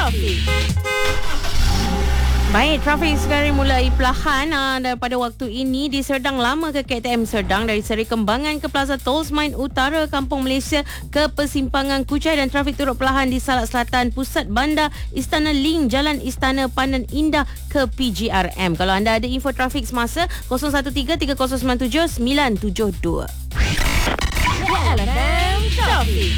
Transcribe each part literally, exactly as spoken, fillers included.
Trafik. Baik, trafik sekarang mulai perlahan uh, daripada waktu ini di Serdang Lama ke K T M Serdang, dari Seri Kembangan ke Plaza Tol Semain Utara, Kampung Malaysia ke Persimpangan Kuchai, dan trafik turut perlahan di Salak Selatan, Pusat Bandar, Istana Ling, Jalan Istana Pandan Indah ke P G R M. Kalau anda ada info trafik semasa, kosong satu tiga tiga kosong sembilan tujuh sembilan tujuh dua. K L F M Trafik.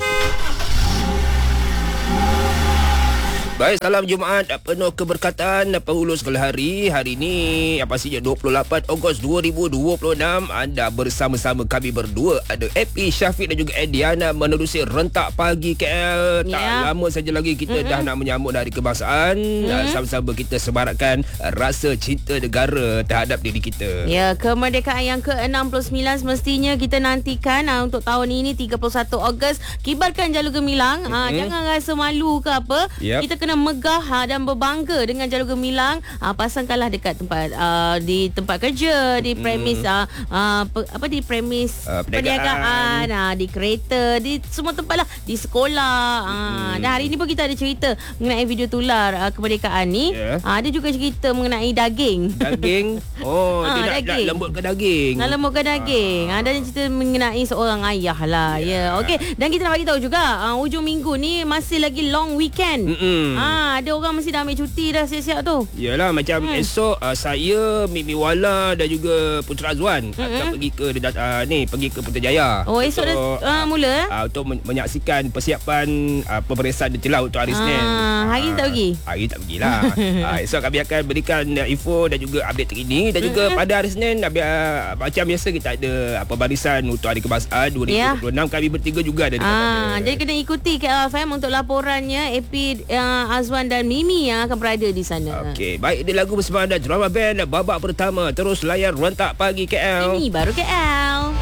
Baik, salam Jumaat penuh keberkatan penghulu segala hari. Hari ini apa saja dua puluh lapan Ogos dua ribu dua puluh enam. Anda bersama-sama kami berdua, ada Epi, Syafiq dan juga Ediana, menerusi Rentak Pagi K L. Tak ya. lama saja lagi kita Mm-mm. dah nak menyambut Hari Kebangsaan. Mm-hmm. Sama-sama kita sebaratkan rasa cinta negara terhadap diri kita. Ya, kemerdekaan yang ke enam puluh sembilan semestinya kita nantikan uh, untuk tahun ini tiga puluh satu Ogos. Kibarkan jalur gemilang. Mm-hmm. Uh, jangan rasa malu ke apa. Yep. Kita kena megah ha, dan berbangga dengan jalur gemilang. Ha, pasangkanlah dekat tempat uh, di tempat kerja, di premis uh, uh, pe, apa di premis uh, perniagaan, uh, di kereta, di semua tempat lah, di sekolah. Uh, dan hari ni pun kita ada cerita mengenai video tular uh, kemerdekaan ni. Yeah. Uh, ada juga cerita mengenai daging. Daging. Oh, ha, dia nak, nak lembutkan daging. Nak lembutkan daging. Ha. Ha, dan cerita mengenai seorang ayah lah. Ya. Yeah. Yeah. Okey. Dan kita nak bagi tahu juga uh, hujung minggu ni masih lagi long weekend. Mm-mm. Ah, ada orang mesti dah ambil cuti dah siap-siap tu. Yalah, macam hmm. esok uh, saya, Mimi Wala dan juga Putra Azwan hmm. akan pergi ke uh, ni pergi ke Putrajaya. Oh, esok untuk, dah uh, mula uh, untuk menyaksikan persiapan uh, peperiksaan detail untuk hari Senin. Ah, hari uh, tak pergi. Hari tak pergilah. uh, esok kami akan berikan uh, info dan juga update terkini, dan juga hmm. pada hari Senin uh, macam biasa kita ada apa uh, barisan untuk Hari Kebangsaan dua ribu dua puluh enam. Yeah. Kami bertiga juga ada di ah, jadi kena ikuti K L F M untuk laporannya. A P uh, Azwan dan Mimi yang akan berada di sana. Okey, baik, di lagu bersama anda drama band babak pertama. Terus layan Rentak Pagi K L. Ini baru K L.